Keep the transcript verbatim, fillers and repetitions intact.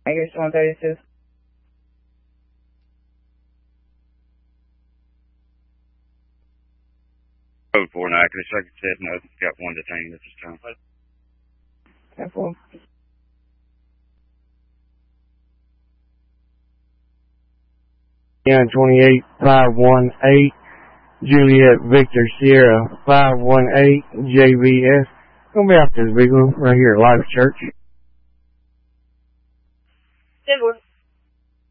I guess one thirty-two. Code four nine, can the circuit says no, got one detained at this time. ten four. Yeah, twenty-eight five one eight, Juliet Victor Sierra five one eight, J V S. Gonna be out this big one right here at Life Church. ten four.